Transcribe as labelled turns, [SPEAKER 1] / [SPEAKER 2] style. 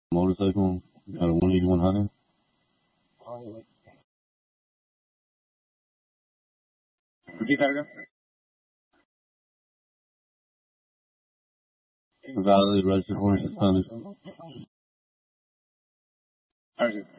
[SPEAKER 1] Motorcycle, got a 180-100. Repeat that again. Valid registered for suspended.